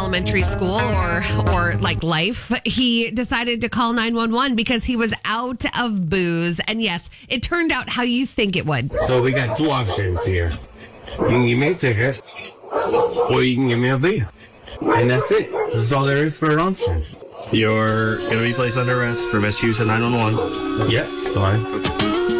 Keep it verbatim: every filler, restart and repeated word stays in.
elementary school or or like life, he decided to call nine one one because he was out of booze. And yes, it turned out how you think it would. So we got two options here. You can give me a ticket, or you can give me a beer. And that's it. That's all there is for an option. You're going to be placed under arrest for misuse of nine one one. Yep, it's fine.